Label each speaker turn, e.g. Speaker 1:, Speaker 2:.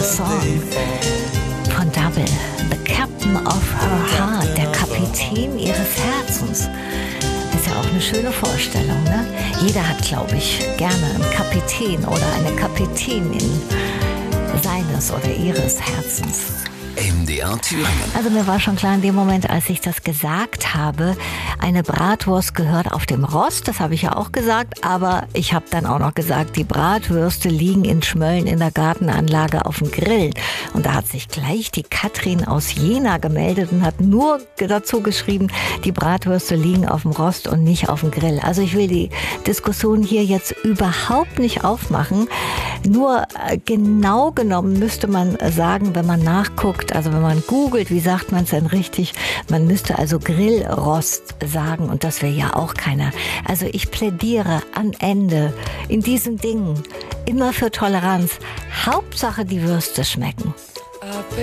Speaker 1: Song von Double. The Captain of Her Heart, der Kapitän ihres Herzens. Ist ja auch eine schöne Vorstellung, ne? Jeder hat, glaube ich, gerne einen Kapitän oder eine Kapitänin seines oder ihres Herzens.
Speaker 2: MDR Thüringen.
Speaker 1: Also mir war schon klar in dem Moment, als ich das gesagt habe, eine Bratwurst gehört auf dem Rost, das habe ich ja auch gesagt, aber ich habe dann auch noch gesagt, die Bratwürste liegen in Schmölln in der Gartenanlage auf dem Grill. Und da hat sich gleich die Katrin aus Jena gemeldet und hat nur dazu geschrieben, die Bratwürste liegen auf dem Rost und nicht auf dem Grill. Also ich will die Diskussion hier jetzt überhaupt nicht aufmachen, nur genau genommen müsste man sagen, wenn man nachguckt, also wenn man googelt, wie sagt man es denn richtig? Man müsste also Grillrost sagen und das wäre ja auch keiner. Also ich plädiere am Ende in diesen Dingen immer für Toleranz. Hauptsache die Würste schmecken.